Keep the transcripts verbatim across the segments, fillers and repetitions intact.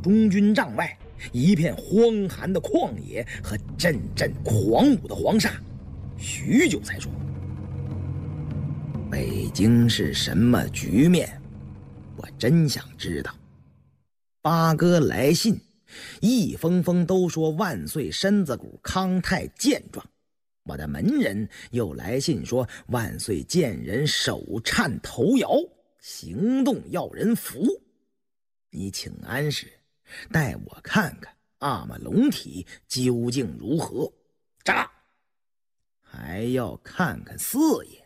中军帐外，一片荒寒的旷野和阵阵狂舞的黄沙，许久才说：“北京是什么局面？我真想知道。”八哥来信，一封封都说万岁身子骨康泰健壮。我的门人又来信说万岁见人手颤头摇，行动要人扶。你请安时，带我看看阿玛龙体究竟如何。炸！还要看看四爷。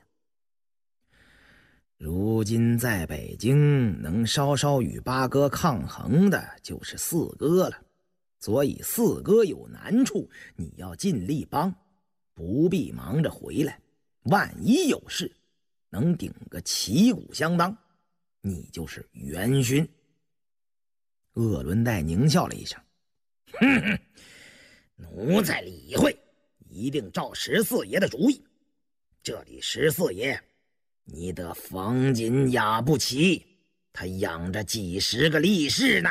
如今在北京能稍稍与八哥抗衡的就是四哥了，所以四哥有难处，你要尽力帮，不必忙着回来。万一有事，能顶个旗鼓相当，你就是元勋。鄂伦岱狞笑了一声：“哼哼，奴才理会，一定照十四爷的主意。这里十四爷，你得防紧雅不齐，他养着几十个力士呢。”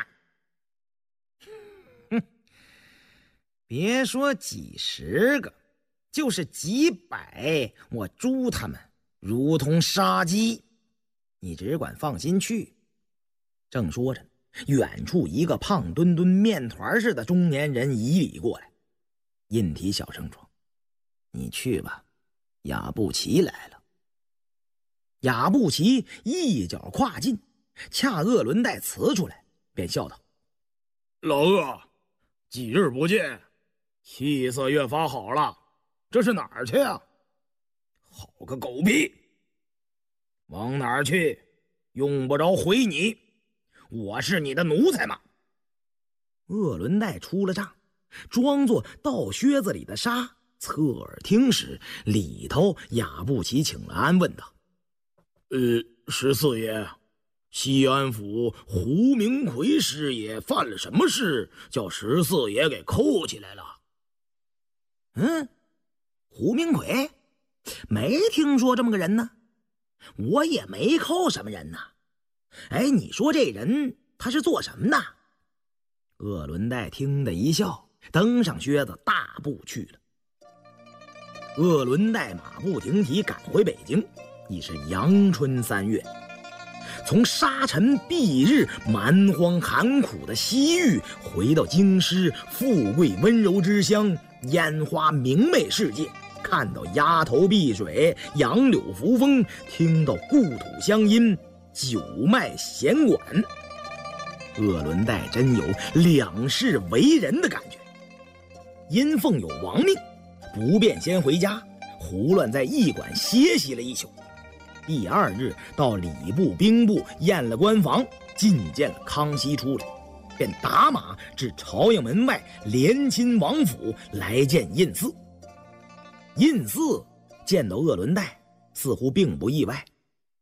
哼，别说几十个，就是几百，我诛他们如同杀鸡。你只管放心去。正说着，远处一个胖墩墩面团似的中年人移礼过来。印体小声说：“你去吧，雅布齐来了。”雅布齐一脚跨进，恰鄂伦岱辞出来，便笑道：“ 老鄂，几日不见，气色越发好了，这是哪儿去啊？”“ 好个狗屁！往哪儿去？用不着回你，我是你的奴才嘛。”鄂伦岱出了帐，装作倒靴子里的沙，侧耳听时，里头雅布齐请了安，问道：“ 呃，十四爷，西安府胡明奎师爷犯了什么事，叫十四爷给扣起来了？”“ 嗯，胡明奎？没听说这么个人呢。我也没扣什么人呢。哎，你说这人他是做什么的？”鄂伦岱听得一笑，登上靴子大步去了。鄂伦岱马不停蹄赶回北京，已是阳春三月。从沙尘蔽日、蛮荒寒苦的西域回到京师富贵温柔之乡，烟花明媚世界，看到鸭头碧水，杨柳扶风，听到故土乡音，九脉弦管。鄂伦岱真有两世为人的感觉。因奉有亡命，不便先回家，胡乱在驿馆歇息了一宿。第二日到礼部兵部验了官房，觐见了康熙出来，便打马至朝阳门外连亲王府来见胤祀。胤祀见到鄂伦岱，似乎并不意外：“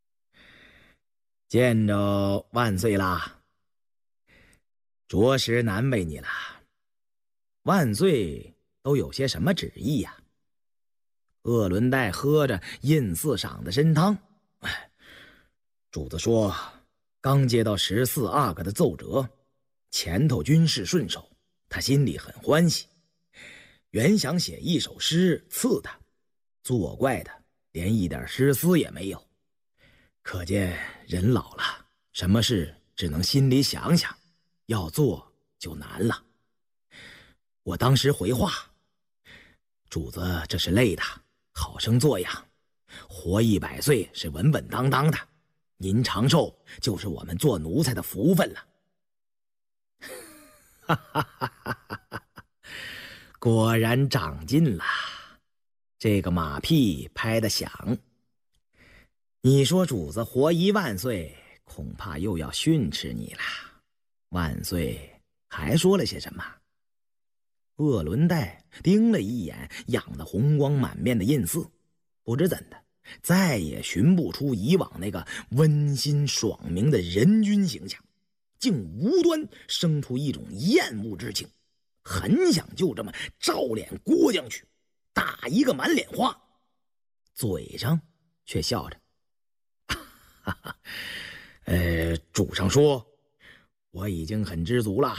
见着万岁啦，着实难为你了。万岁都有些什么旨意呀？”鄂伦岱喝着胤祀赏的参汤，主子说刚接到十四阿哥的奏折，前头军事顺手，他心里很欢喜，原想写一首诗赐他，作怪的连一点诗思也没有。可见人老了，什么事只能心里想想，要做就难了。我当时回话：“主子这是累的，好生作养，活一百岁是稳稳当当的，您长寿就是我们做奴才的福分了。”哈哈哈哈哈！果然长进了，这个马屁拍得响。你说主子活一万岁，恐怕又要训斥你了。万岁还说了些什么？鄂伦岱盯了一眼养得红光满面的胤祀，不知怎的，再也寻不出以往那个温馨爽明的人君形象，竟无端生出一种厌恶之情，很想就这么照脸郭将去，打一个满脸花，嘴上却笑着：“哈哈，呃，主上说我已经很知足了。”